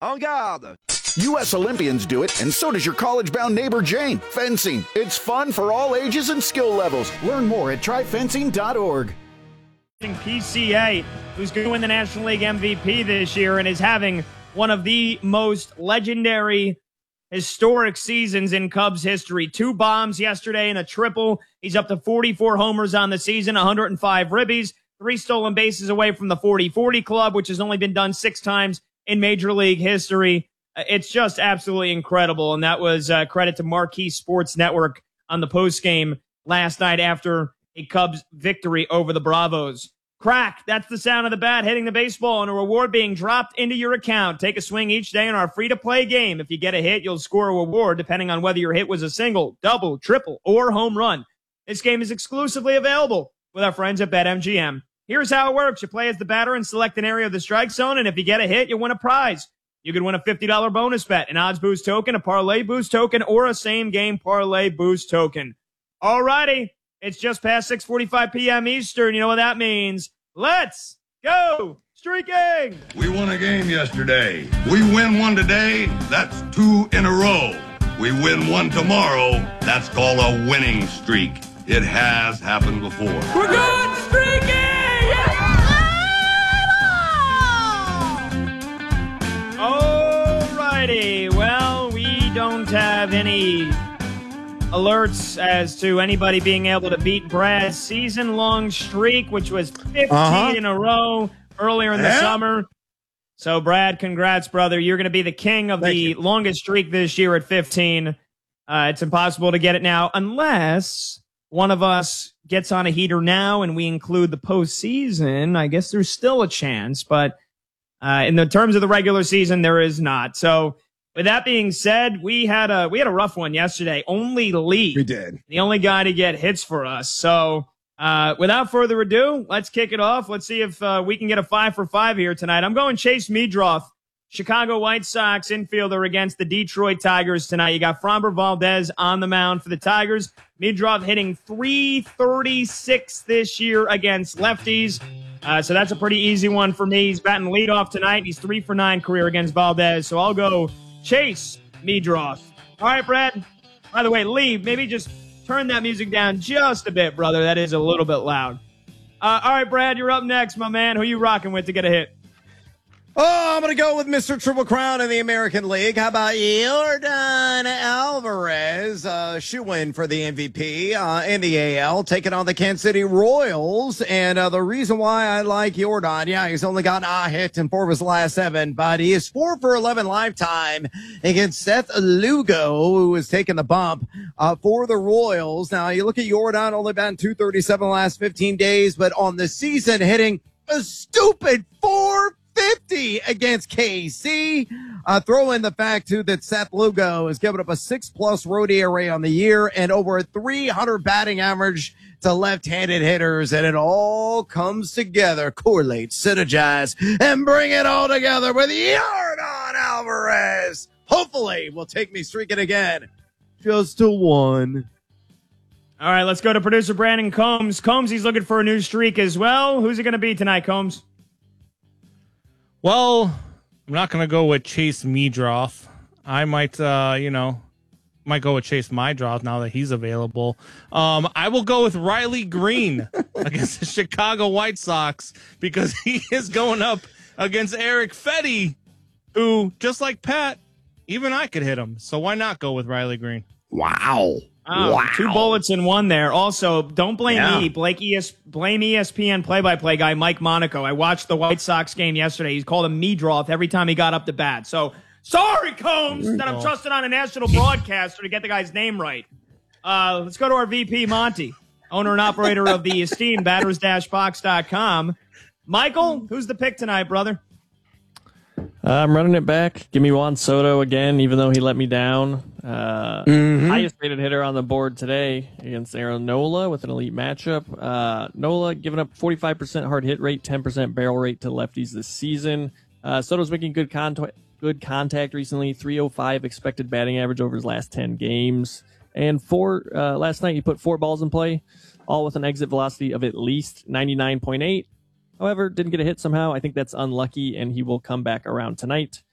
En garde! U.S. Olympians do it, and so does your college-bound neighbor Jane. Fencing. It's fun for all ages and skill levels. Learn more at tryfencing.org. PCA, who's going to win the National League MVP this year and is having one of the most legendary, historic seasons in Cubs history. 2 bombs yesterday and a triple. He's up to 44 homers on the season, 105 ribbies, 3 stolen bases away from the 40-40 club, which has only been done 6 times in Major League history. It's just absolutely incredible, and that was credit to Marquee Sports Network on the postgame last night after a Cubs victory over the Bravos. Crack, that's the sound of the bat hitting the baseball and a reward being dropped into your account. Take a swing each day in our free-to-play game. If you get a hit, you'll score a reward depending on whether your hit was a single, double, triple, or home run. This game is exclusively available with our friends at BetMGM. Here's how it works. You play as the batter and select an area of the strike zone, and if you get a hit, you win a prize. You could win a $50 bonus bet, an odds boost token, a parlay boost token, or a same-game parlay boost token. Alrighty, it's just past 6:45 p.m. Eastern. You know what that means. Let's go streaking! We won a game yesterday. We win one today, that's 2 in a row. We win one tomorrow, that's called a winning streak. It has happened before. We're good streaking! Alrighty, well, we don't have any alerts as to anybody being able to beat Brad's season-long streak, which was 15 in a row earlier in the summer. So, Brad, congrats, brother. You're going to be the king of the longest streak this year at 15. It's impossible to get it now unless one of us gets on a heater now and we include the postseason. I guess there's still a chance, but in the terms of the regular season, there is not. So, with that being said, we had a rough one yesterday. Only Lee, we did, the only guy to get hits for us. So, without further ado, let's kick it off. Let's see if we can get a 5 for 5 here tonight. I'm going Chase Meadroth, Chicago White Sox infielder against the Detroit Tigers tonight. You got Framber Valdez on the mound for the Tigers. Meadroth hitting .336 this year against lefties. So that's a pretty easy one for me. He's batting leadoff tonight. He's 3 for 9 career against Valdez. So I'll go Chase Meadroth. All right, Brad. By the way, Lee, maybe just turn that music down just a bit, brother. That is a little bit loud. All right, Brad, you're up next, my man. Who are you rocking with to get a hit? Oh, I'm going to go with Mr. Triple Crown in the American League. How about Yordan Alvarez, shoe-in for the MVP in the AL, taking on the Kansas City Royals. And the reason why I like Yordan, he's only gotten a hit in 4 of his last 7, but he is 4 for 11 lifetime against Seth Lugo, who is taking the bump for the Royals. Now, you look at Yordan, only batting .237 the last 15 days, but on the season hitting a stupid 450 against KC. Throw in the fact, too, that Seth Lugo has given up a 6+ road ERA on the year and over a 300 batting average to left-handed hitters, and it all comes together, correlates, synergize, and bring it all together with Yordan Alvarez. Hopefully, will take me streaking again. Just to 1. All right, let's go to producer Brandon Combs. Combs, he's looking for a new streak as well. Who's it going to be tonight, Combs? Well, I'm not going to go with Chase Meadroth. I might, might go with Chase Meadroth now that he's available. I will go with Riley Green against the Chicago White Sox because he is going up against Eric Fetty, who, just like Pat, even I could hit him. So why not go with Riley Green? Wow. Wow. 2 bullets in 1 there. Also, don't blame me. Blame ESPN play-by-play guy Mike Monaco. I watched the White Sox game yesterday. He's called him Meadroth every time he got up to bat. So, sorry, Combs, that I'm trusting on a national broadcaster to get the guy's name right. Let's go to our VP, Monty, owner and operator of the esteemed batters-box.com. Michael, who's the pick tonight, brother? I'm running it back. Give me Juan Soto again, even though he let me down. Highest rated hitter on the board today against Aaron Nola with an elite matchup. Nola giving up 45% hard hit rate, 10% barrel rate to lefties this season. Soto's making good contact recently. 305 expected batting average over his last 10 games. And last night he put 4 balls in play, all with an exit velocity of at least 99.8. However, didn't get a hit somehow. I think that's unlucky, and he will come back around tonight.